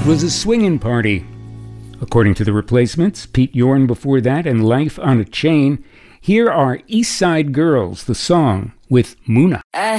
Was a swingin' party. According to The Replacements, Pete Yorn before that, and Life on a Chain. Here are East Side Girls, the song, with Muna.